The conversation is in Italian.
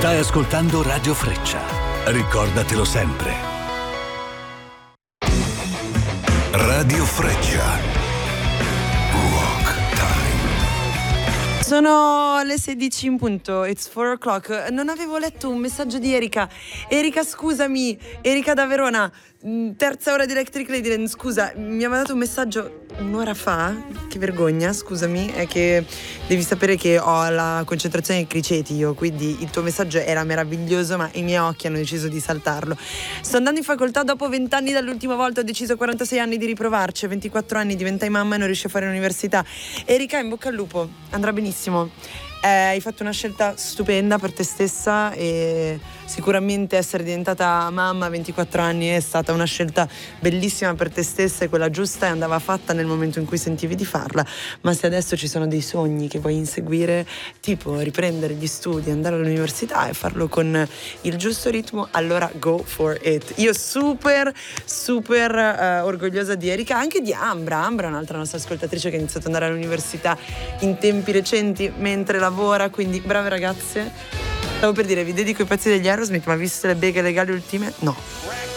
Stai ascoltando Radio Freccia. Ricordatelo sempre. Radio Freccia. Rock Time. Sono le 16 in punto, it's 4 o'clock. Non avevo letto un messaggio di Erika. Erika, scusami, Erika da Verona, terza ora di Electric Ladyland. Scusa, mi ha mandato un messaggio un'ora fa. Che vergogna, scusami, è che devi sapere che ho la concentrazione di criceti io, quindi il tuo messaggio era meraviglioso, ma i miei occhi hanno deciso di saltarlo. Sto andando in facoltà dopo 20 anni dall'ultima volta, ho deciso a 46 anni di riprovarci, a 24 anni diventai mamma e non riuscii a fare l'università. Erika, in bocca al lupo, andrà benissimo. Hai fatto una scelta stupenda per te stessa e sicuramente essere diventata mamma a 24 anni è stata una scelta bellissima per te stessa e quella giusta, e andava fatta nel momento in cui sentivi di farla. Ma se adesso ci sono dei sogni che vuoi inseguire, tipo riprendere gli studi, andare all'università e farlo con il giusto ritmo, allora go for it. Io super orgogliosa di Erika, anche di Ambra, un'altra nostra ascoltatrice che ha iniziato ad andare all'università in tempi recenti mentre lavora, quindi brave ragazze. Stavo per dire, vi dedico i pezzi degli Aerosmith, ma viste le beghe legali ultime? No.